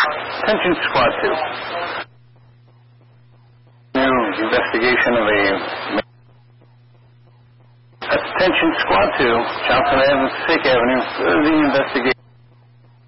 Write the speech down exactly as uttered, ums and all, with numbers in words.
Attention Squad two. New investigation of a... Attention Squad two, Johnson Avenue, Passaic Avenue, further investigation.